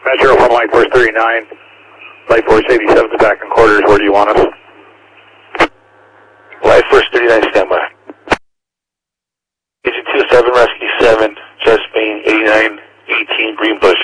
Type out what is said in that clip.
Metro from Light Force 39. Light Force 87 is back in quarters. Where do you want us? Light Force 39, standby. Agent 27, Rescue 7, Chest Main 89, 18, Green Bush.